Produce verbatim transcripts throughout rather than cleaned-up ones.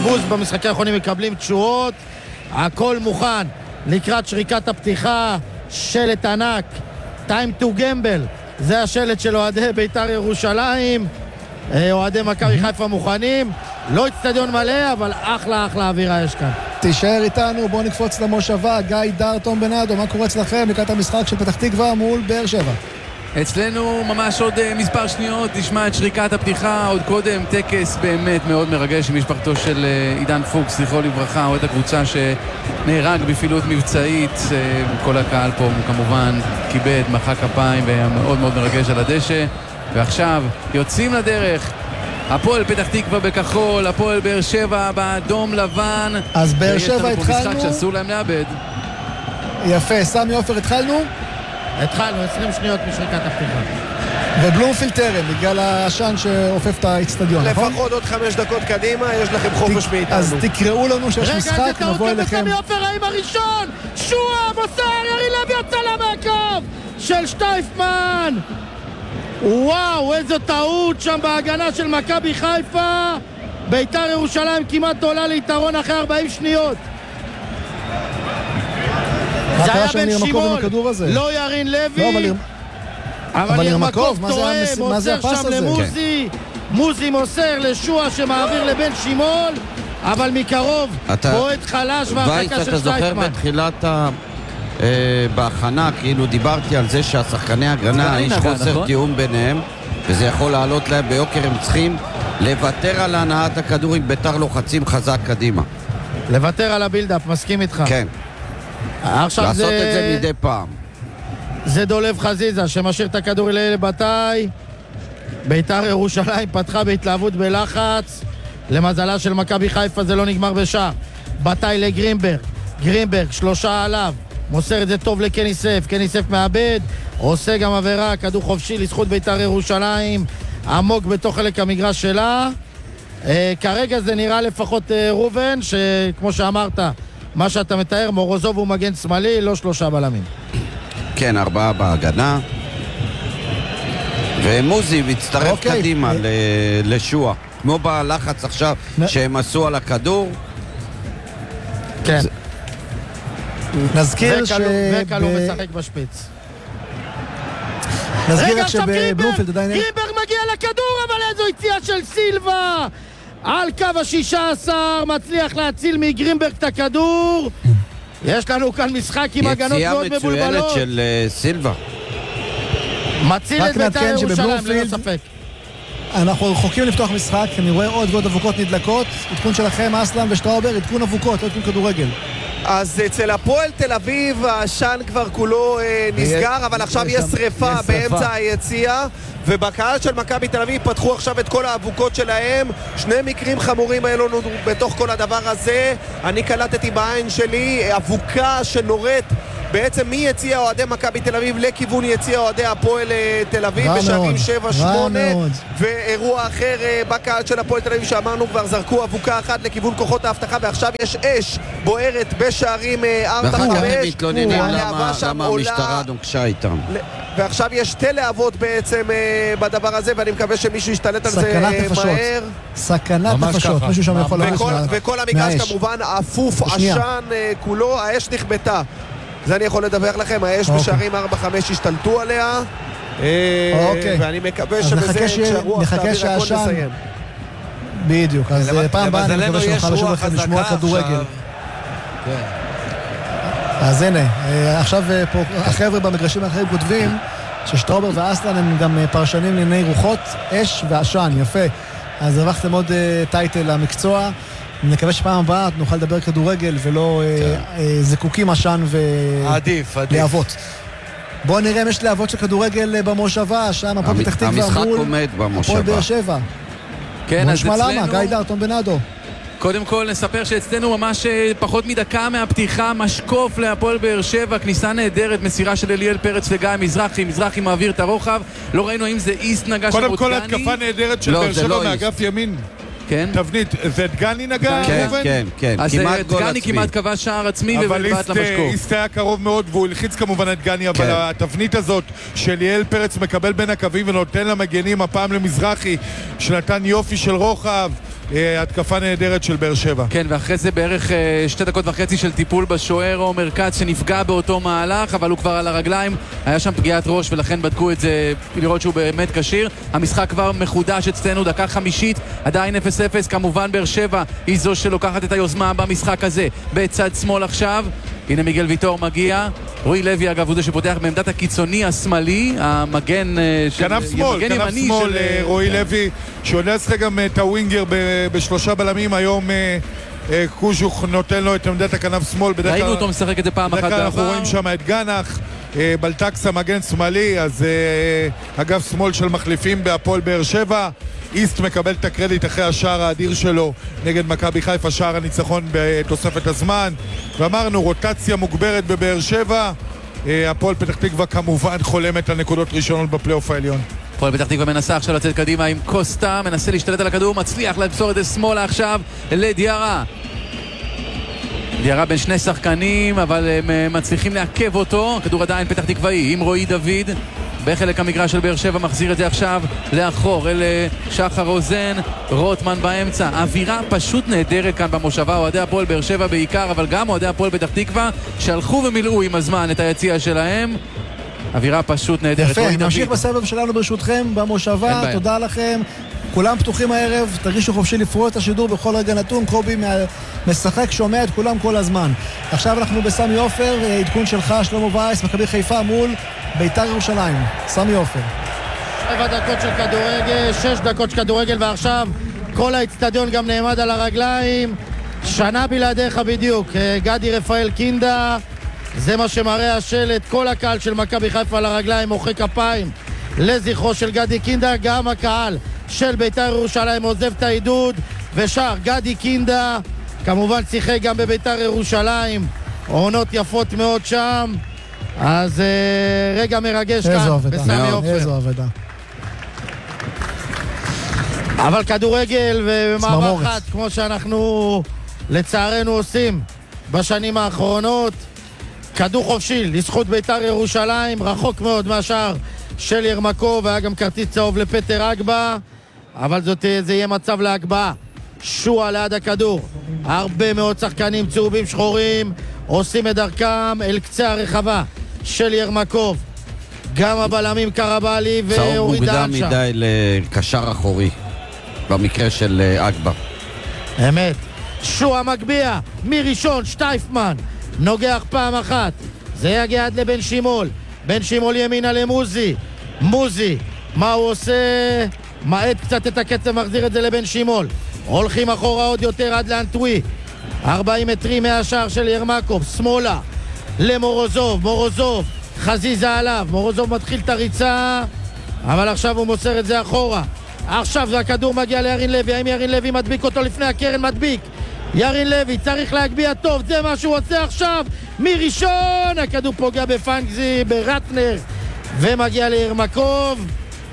בוז במשחקי האחרונים מקבלים תשואות. הכל מוכן לקראת שריקת הפתיחה. שלט ענק, time to gamble, זה השלט של אוהדי בית"ר ירושלים. אוהדי מכבי חיפה מוכנים, לא אצטדיון מלא, אבל אחלה אחלה אווירה יש כאן. תישאר איתנו, בואו נקפוץ למושבה. גיא דרטון בנאדו, מה קורה אצלכם לקראת המשחק של פתח תקווה מול באר שבע? אצלנו ממש עוד uh, מספר שניות נשמע את שריקת הפתיחה. עוד קודם טקס באמת מאוד מרגש עם משפחתו של uh, עידן פוקס, זכרו לברכה, אוהד הקבוצה שנהרג בפעילות מבצעית. uh, כל הקהל פה כמובן כיבד, מחא כפיים, ומאוד מאוד מרגש על הדשא. ועכשיו יוצאים לדרך, הפועל פתח תקווה בכחול, הפועל באר שבע באדום לבן. אז באר שבע התחלנו, יש לנו פה משחק שאסור להם לאבד. יפה, סמי עופר, התחלנו? התחלנו, עשרים שניות משריקת הפתיחה. ובלומפילד טרם, בגלל העשן שאופף את האצטדיון, נכון? לפחות עוד חמש דקות קדימה, יש לכם חופש מאיתנו. אז תקראו לנו שיש משחק, נבוא אליכם. רגע, זה טעות בסמי עופר, האם הראשון, שועה, מוסר, ירי לוי הצלה מהקו של שטייפמן. וואו, איזו טעות שם בהגנה של מכבי חיפה. בית"ר ירושלים כמעט עולה ליתרון אחרי ארבעים שניות. זה היה בן שימול, לא ירין לוי, אבל ירמקוב טועה, מוסר שם למוזי, מוזי מוסר לשועה שמעביר לבן שימול, אבל מקרוב פועד חלש והרחקה של אתה זוכר שטייפמן. בתחילת בהכנה, כאילו דיברתי על זה שהשחקני הגנה יש חוסר תיאום ביניהם, וזה יכול לעלות להם ביוקר. הם צריכים לוותר על הנעת הכדור עם בית"ר לוחצים חזק קדימה, לוותר על הבילדאפ, מסכים איתך. כן, לעשות זה... את זה מדי פעם. זה דולב חזיזה שמשאיר את הכדור אלי לבטאי. בית"ר ירושלים פתחה בהתלהבות בלחץ, למזלה של מכבי חיפה זה לא נגמר בשער. בטאי לגרינברג, גרינברג שלושה עליו, מוסר את זה טוב לקניסף, קניסף מאבד, עושה גם עבירה, כדור חופשי לזכות בית"ר ירושלים, עמוק בתוך חלק המגרש שלה. אה, כרגע זה נראה לפחות אה, רובן, שכמו שאמרת, מה שאתה מתאר, מורוזוב הוא מגן שמאלי, לא שלושה בלמים. כן, ארבעה בהגנה. ומוזי מצטרף okay. קדימה ל- לשועה, כמו בלחץ עכשיו נ... שהם עשו על הכדור. כן. זה... נזכיר ש... וקלו ב... משחק בשפיץ. רגע, עכשיו גרינברג, גרינברג מגיע לכדור, אבל איזו יציאה של סילבה! על קו השישה עשר, מצליח להציל מגרינברג את הכדור. יש לנו כאן משחק עם הגנות מאוד מבולבלות. יציאה מצוינת של uh, סילבה. מציל את בית"ר ירושלים, ללא ספק. אנחנו רחוקים לפתוח משחק, אני רואה עוד ועוד אבוקות נדלקות. עדכון שלכם, אסלם ושטראובר, עדכון אבוקות, עדכון כדורגל. אז אצל הפועל תל אביב השן כבר כולו אה, נסגר, אבל עכשיו יש שריפה באמצע היציאה, ובקהל של מכבי תל אביב פתחו עכשיו את כל האבוקות שלהם. שני מקרים חמורים האלו בתוך כל הדבר הזה. אני קלטתי בעין שלי אבוקה שנורית בעצם מי יציע אוהדי מכבי תל אביב לכיוון יציע אוהדי הפועל תל אביב בשערים שבע שמונה, ואירוע אחר בקהל של הפועל תל אביב שאמרנו כבר זרקו אבוקה אחת לכיוון כוחות ההבטחה, ועכשיו יש אש בוערת בשערים ארבע חמש. ואחר הם מתלוננים למה המשטרה נוקשה איתם, ועכשיו יש שתי להבות בעצם בדבר הזה, ואני מקווה שמישהו ישתלט על זה מהר. סכנת נפשות, מישהו שם יכול להגיד. וכל המגרש כמובן אפוף עשן כולו, האש נכבתה, זה אני יכול לדווח לכם. האש בשערים ארבע חמש השתלטו עליה, ואני מקווה שבזה כשהרוח תעביר הכל נסיים. בדיוק, אז פעם הבאה אני מקווה שנוכל לשוב לכם לשמוע כדורגל. אז הנה, עכשיו פה החבר'ה במגרשים האחרים כותבים ששטראובר ואסלן הם גם פרשנים לענייני רוחות, אש ועשן. יפה, אז הרווחתם עוד טייטל למקצוע. אני מקווה שפעם הבאה נוכל לדבר כדורגל ולא זקוקים עשן ולהבות. בואו נראה אם יש להבות של כדורגל במושבה, שם הפועל פתח תקווה מול המשחק עומד במושבה, הפועל באר שבע. כן, אז אצלנו גיא דרטון בנאדו. קודם כל נספר שאצלנו ממש פחות מדקה מהפתיחה משקוף להפועל באר שבע, כניסה נהדרת, מסירה של אליאל פרץ לגיא מזרחי, מזרחי מעביר את הרוחב, לא ראינו האם זה איסט נגע של קודם כל התקפה נהדרת של באר שבע מאגף ימין. כן. תבנית, זה דגני נגע? כן, כן, כן. אז דגני כמעט קבע שער עצמי ובלבט למשקוף. אבל איסט היה קרוב מאוד והוא הלחיץ כמובן את דגני, אבל התבנית הזאת של אליאל פרץ מקבל בין הקווים ונותן למגנים, הפעם למזרחי שנתן יופי של רוחב, התקפה נהדרת של באר שבע. כן, ואחרי זה בערך שתי דקות וחצי של טיפול בשוער עומר כץ שנפגע באותו מהלך, אבל הוא כבר על הרגליים, היה שם פגיעת ראש ולכן בדקו את זה לראות שהוא באמת כשיר. המשחק כבר מחודש אצלנו, דקה חמישית, עדיין אפס אפס, כמובן באר שבע היא זו שלוקחת את היוזמה במשחק הזה. בצד שמאל עכשיו, הנה מיגל ויטור מגיע, רועי לוי אגב הוא זה שפותח בעמדת הקיצוני השמאלי, המגן של... כנף שמאל, כנף שמאל, של... רועי כן. לוי, שעולה אצלך גם את הווינגר ב- בשלושה בלמים, היום אה, קוז'וך נותן לו את עמדת הכנף שמאל. ראינו אותו משחק את זה פעם אחת בעבר. אנחנו רואים שם את גנח, אה, בלטקסה מגן שמאלי, אז אה, אגב שמאל של מחליפים בהפועל באר שבע. איסט מקבל את הקרדיט אחרי השער האדיר שלו נגד מכבי חיפה, שער הניצחון בתוספת הזמן. ואמרנו, רוטציה מוגברת בבאר שבע. הפועל פתח תקווה כמובן חולמת על נקודות ראשונות בפלייאוף העליון. הפועל פתח תקווה מנסה עכשיו לצאת קדימה עם קוסטה, מנסה להשתלט על הכדור, מצליח למסור את זה שמאלה עכשיו לדיארה. דיארה בין שני שחקנים, אבל הם מצליחים לעכב אותו. הכדור עדיין פתח תקוואי עם רועי דוד. בחלק המגרש של באר שבע מחזיר את זה עכשיו לאחור אל שחר רוזן, רוטמן באמצע. אווירה פשוט נהדרת כאן במושבה, אוהדי הפועל באר שבע בעיקר, אבל גם אוהדי הפועל פתח תקווה שהלכו ומילאו עם הזמן את היציע שלהם. אווירה פשוט נהדרת. יפה, נמשיך בסבב שלנו ברשותכם במושבה, תודה לכם. כולם פתוחים הערב, תרגישו חופשי לפרוט את השידור בכל רגע נתון. קובי משחק, שומע את כולם כל הזמן. עכשיו אנחנו בסמי עופר, עדכון שלך שלמה וייס, מכבי חיפה מול ביתר ירושלים. סמי עופר. שבע דקות של כדורגל, שש דקות של כדורגל, ועכשיו כל האצטדיון גם נעמד על הרגליים. שנה בלעדיך בדיוק, גדי רפאל קינדה, זה מה שמראה השלט, כל הקהל של מכבי חיפה על הרגליים, מוחא כפיים לזכרו של גדי קינדה. גם הקהל של ביתר ירושלים עוזב את העידוד ושר גדי קינדה, כמובן שיחק גם בביתר ירושלים, עונות יפות מאוד שם. אז uh, רגע מרגש כאן בסמי עופר. איזו עבודה. אבל כדורגל ומעבר חד כמו שאנחנו לצערנו עושים בשנים האחרונות, כדור חופשי לזכות ביתר ירושלים, רחוק מאוד מהשאר של ירמקוב, והיה גם כרטיס צהוב לפטר אגבה, אבל זאת, זה יהיה מצב להגבהה. שועה ליד הכדור, הרבה מאוד שחקנים צהובים שחורים עושים את דרכם אל קצה הרחבה של ירמקוב. גם הבלמים קרבלי ואורי דהן שם. צהוב מוקדם מדי לקשר אחורי במקרה של אגבה. אמת. שועה מגביע מראשון, שטייפמן נוגח פעם אחת, זה יגיע עד לבן שימול, בן שימול ימינה למוזי, מוזי מה הוא עושה? מעט קצת את הקצב, מחזיר את זה לבן שימול, הולכים אחורה עוד יותר עד לאנטווי, ארבעים מטרים מהשער של ירמקוב, שמאלה למורוזוב, מורוזוב חזיזה עליו, מורוזוב מתחיל את הריצה, אבל עכשיו הוא מוסר את זה אחורה. עכשיו הכדור מגיע לירין לוי, האם ירין לוי מדביק אותו לפני הקרן? מדביק. ירין לוי צריך להגביע טוב, זה מה שהוא עושה עכשיו מראשון, הכדור פוגע בפנגזי, ברטנר, ומגיע לירמקוב,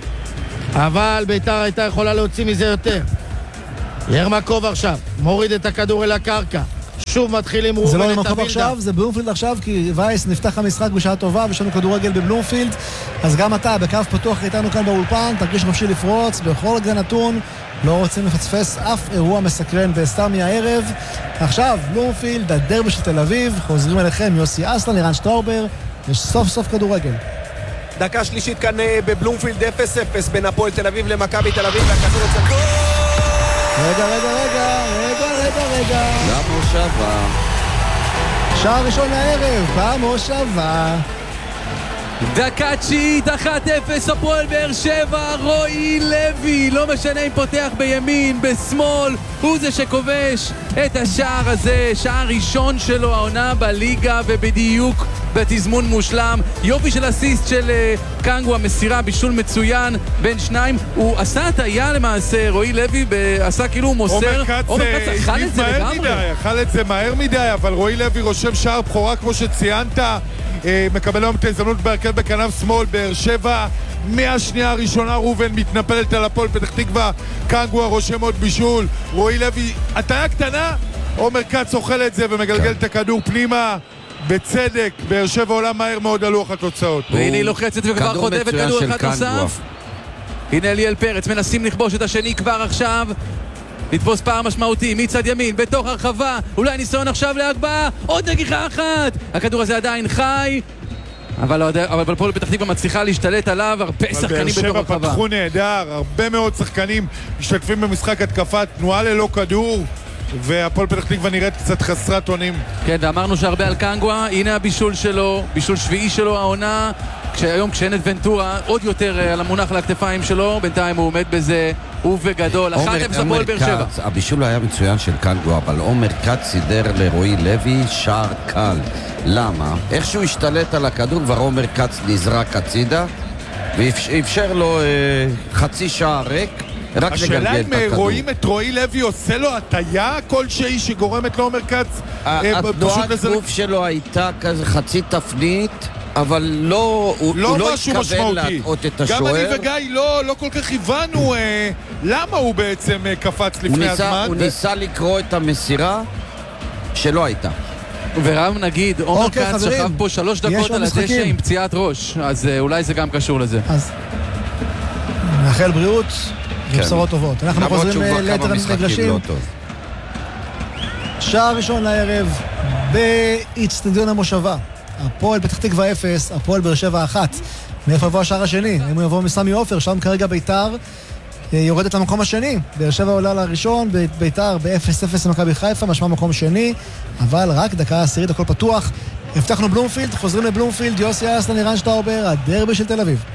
אבל ביתר הייתה יכולה להוציא מזה יותר. ירמקוב עכשיו מוריד את הכדור אל הקרקע, שוב מתחילים רובן את זה לא הווילדה. ירמקוב עכשיו, זה בלומפילד עכשיו, כי וייס נפתח המשחק בשעה טובה ויש לנו כדורגל בבלומפילד, אז גם אתה בקו פתוח איתנו כאן באולפן, תרגיש חופשי לפרוץ בכל רגע נתון, לא רוצים לפספס אף אירוע מסקרן בסטארמי הערב. עכשיו בלומפילד, הדרבי של תל אביב, חוזרים אליכם יוסי אסלן, לירן שטאובר, יש סוף סוף כדורגל. דקה שלישית כאן בבלומפילד, אפס אפס בין הפועל תל אביב למכבי תל אביב, והכדור יוצא גול! רגע, רגע, רגע, רגע, רגע, רגע. במושבה. שער ראשון לערב, במושבה. דקה תשיעית, אחת אפס, הפועל באר שבע, רועי לוי, לא משנה אם פותח בימין, בשמאל, הוא זה שכובש את השער הזה, שער ראשון שלו העונה בליגה, ובדיוק בתזמון מושלם. יופי של אסיסט של uh, קנגו, המסירה, בישול מצוין בין שניים, הוא עשה הטעיה למעשה, רועי לוי ב- עשה כאילו הוא מוסר, עומר כץ אכל את זה לגמרי, אכל את זה מהר מדי, אבל רועי לוי רושם שער בכורה כמו שציינת, מקבל היום את ההזדמנות בהרכב בכנף שמאל. באר שבע מהשנייה הראשונה רובן מתנפלת על הפועל פתח תקווה, קנגווה רושם עוד בישול, רועי לוי הטעיה קטנה, עומר כץ אוכל את זה ומגלגל את הכדור פנימה בצדק. באר שבע עולה מהר מאוד על לוח התוצאות, והנה היא לוחצת וכבר חוטפת כדור אחד נוסף. הנה אליאל פרץ מנסים לכבוש את השני כבר עכשיו, לתפוס פער משמעותי מצד ימין, בתוך הרחבה, אולי ניסיון עכשיו להגבהה, עוד נגיחה אחת, הכדור הזה עדיין חי, אבל, אבל הפועל פתח תקווה מצליחה להשתלט עליו, הרבה שחקנים בתוך הרחבה. באר שבע פתחו נהדר, הרבה מאוד שחקנים משתתפים במשחק התקפה, תנועה ללא כדור, והפועל פתח תקווה נראית קצת חסרת אונים. כן, ואמרנו שהרבה על קנגווה, הנה הבישול שלו, בישול שביעי שלו העונה, כשהיום כשאין את ונטורה, עוד יותר על המונח לכתפיים שלו, בינתיים הוא עומד בזה, הוא וגדול, אחת אפס הפועל באר שבע. הבישול היה מצוין של קנגווה, אבל עומר כץ סידר לרועי לוי שער קל. למה? איך שהוא השתלט על הכדור, כבר עומר כץ נזרק הצידה, ואפשר לו אה, חצי שעה ריק, רק לגלגל את הכדור. השאלה אם רואים את רועי לוי עושה לו הטיה כלשהי שגורמת לעומר כץ? התנועת גוף שלו הייתה כזה חצי תפנית, אבל לא, הוא לא, לא התכוון להטעות את השוער. גם אני וגיא לא, לא כל כך הבנו אה, למה הוא בעצם אה, קפץ לפני הוא ניסה, הזמן. הוא ו... ניסה לקרוא את המסירה שלא הייתה. ורם נגיד, עומר אוקיי, כץ שכב פה שלוש דקות על הדשא עם פציעת ראש, אז אה, אולי זה גם קשור לזה. אז מאחל בריאות ובשורות טובות. אנחנו חוזרים ליתר המגרשים. לא שער ראשון לערב באצטדיון המושבה. הפועל פתח תקווה אפס, הפועל באר שבע אחת. מאיפה יבוא השער השני? אם הוא יבוא מסמי עופר, שם כרגע ביתר יורדת למקום השני. באר שבע עולה לראשון, ביתר ב-אפס אפס למכבי חיפה, משמע מקום שני, אבל רק דקה עשירית, הכל פתוח. הבטחנו בלומפילד, חוזרים לבלומפילד, יוסי אסלן, לירן שטאובר, הדרבי של תל אביב.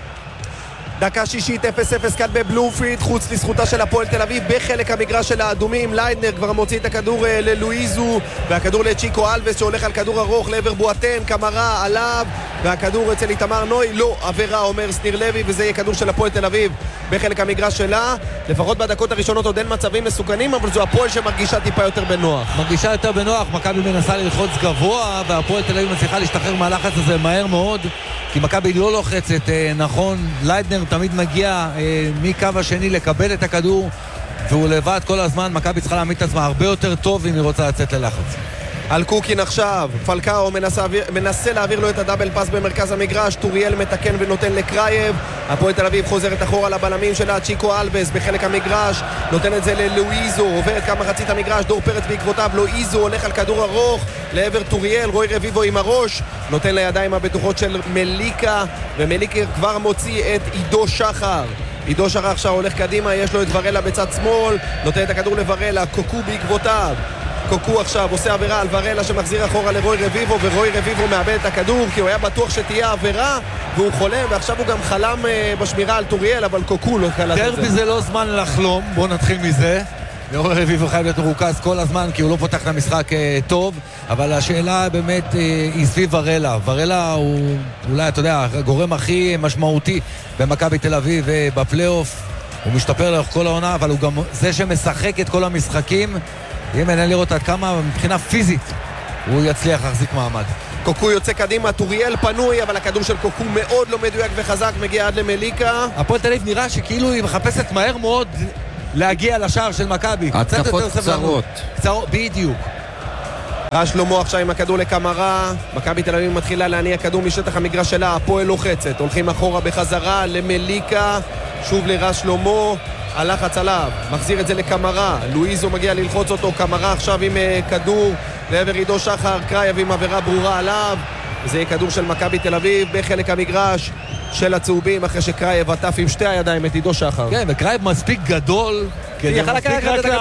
דקה שישית, אפס אפס כאן בבלומפילד, חוץ לזכותה של הפועל תל אביב, בחלק המגרש של האדומים, ליידנר כבר מוציא את הכדור ללואיזו, והכדור לצ'יקו אלבס שהולך על כדור ארוך לעבר בואטן, קמרה עליו, והכדור אצל איתמר נוי, לא עבירה, אומר סניר לוי, וזה יהיה כדור של הפועל תל אביב בחלק המגרש שלה. לפחות בדקות הראשונות עוד אין מצבים מסוכנים, אבל זו הפועל שמרגישה טיפה יותר בנוח. מרגישה יותר בנוח, מכבי מנסה ללחוץ גבוה, והפועל תל אביב מצליחה להשתחרר מהלחץ הזה מהר מאוד, כי מכבי לא לוחצת נכון. ליידנר תמיד מגיע אה, מקו השני לקבל את הכדור, והוא לבד כל הזמן. מכבי צריכה להעמיד את עצמה הרבה יותר טוב אם היא רוצה לצאת ללחץ. על קוקין עכשיו, פלקאו מנסה, מנסה להעביר לו את הדאבל פס במרכז המגרש, טוריאל מתקן ונותן לקרייב, הפועל תל אביב חוזרת אחורה לבלמים שלה, צ'יקו אלבס בחלק המגרש, נותן את זה ללואיזו, עוברת כמה מחצית המגרש, דור פרץ בעקבותיו, לואיזו הולך על כדור ארוך לעבר טוריאל, רוי רביבו עם הראש, נותן לידיים הבטוחות של מליקה, ומליקה כבר מוציא את עידו שחר. עידו שחר עכשיו הולך קדימה, יש לו את ורלה בצד שמאל, נותן את הכדור לוורלה, קוקו בעקבותיו. קוקו עכשיו עושה עבירה על ורלה שמחזיר אחורה לרוי רביבו, ורוי רביבו מאבד את הכדור כי הוא היה בטוח שתהיה עבירה והוא חולם, ועכשיו הוא גם חלם בשמירה על טוריאל, אבל קוקו לא קלט את זה. דרבי זה לא זמן לחלום, בואו נתחיל מזה. רוי רביבו חייב להיות מרוכז כל הזמן כי הוא לא פותח את המשחק טוב, אבל השאלה באמת היא סביב ורלה. ורלה הוא אולי, אתה יודע, הגורם הכי משמעותי במכבי תל אביב בפלייאוף, הוא משתפר לאורך כל העונה, אבל הוא גם זה שמשחק את כל המשחקים. אם אין לראות עד כמה מבחינה פיזית הוא יצליח להחזיק מעמד. קוקו יוצא קדימה, טוריאל פנוי, אבל הכדור של קוקו מאוד לא מדויק וחזק, מגיע עד למליקה. הפועל תל אביב נראה שכאילו היא מחפשת מהר מאוד להגיע לשער של מכבי. התקפות קצרות. קצרות, בדיוק. רז שלמה עכשיו עם הכדור לקמרה, מכבי תל אביב מתחילה להניע כדור משטח המגרש שלה, הפועל לוחצת, הולכים אחורה בחזרה למליקה, שוב לרז שלמה, הלחץ עליו, מחזיר את זה לקמרה, לואיזו מגיע ללחוץ אותו, קמרה עכשיו עם uh, כדור לעבר עידו שחר, קרייב עם עבירה ברורה עליו, זה יהיה כדור של מכבי תל אביב בחלק המגרש של הצהובים, אחרי שקרייב עטף עם שתי הידיים את עידו שחר. כן, וקרייב מספיק גדול כדי מספיק רק